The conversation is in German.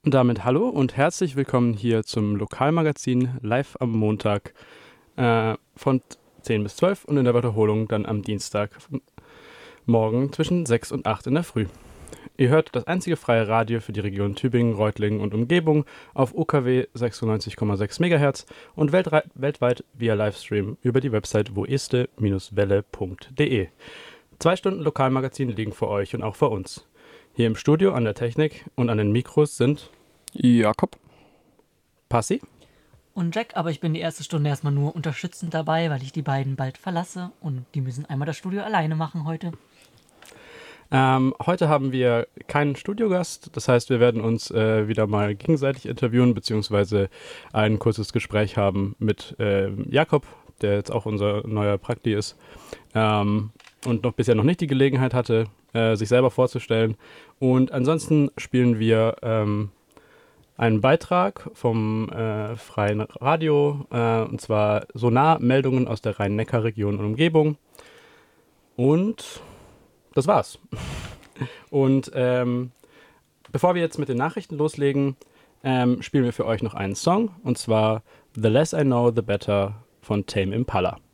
Und damit hallo und herzlich willkommen hier zum Lokalmagazin live am Montag von 10 bis 12 und in der Wiederholung dann am Dienstag morgen zwischen 6 und 8 in der Früh. Ihr hört das einzige freie Radio für die Region Tübingen, Reutlingen und Umgebung auf UKW 96,6 MHz und weltweit via Livestream über die Website woeste-welle.de. 2 Stunden Lokalmagazin liegen vor euch und auch vor uns. Hier im Studio an der Technik und an den Mikros sind Jakob, Passi und Jack, aber ich bin die erste Stunde erstmal nur unterstützend dabei, weil ich die beiden bald verlasse und die müssen einmal das Studio alleine machen heute. Heute haben wir keinen Studiogast, das heißt, wir werden uns wieder mal gegenseitig interviewen, beziehungsweise ein kurzes Gespräch haben mit Jakob, der jetzt auch unser neuer Prakti ist und bisher noch nicht die Gelegenheit hatte, sich selber vorzustellen. Und ansonsten spielen wir einen Beitrag vom Freien Radio, und zwar Sonar-Meldungen aus der Rhein-Neckar-Region und Umgebung. Und das war's. Und bevor wir jetzt mit den Nachrichten loslegen, spielen wir für euch noch einen Song, und zwar The Less I Know, The Better von Tame Impala.